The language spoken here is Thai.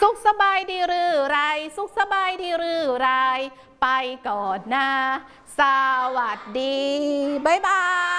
สุขสบายดีหรือไรสุขสบายดีหรือไรไปก่อนนะสวัสดีบ๊ายบาย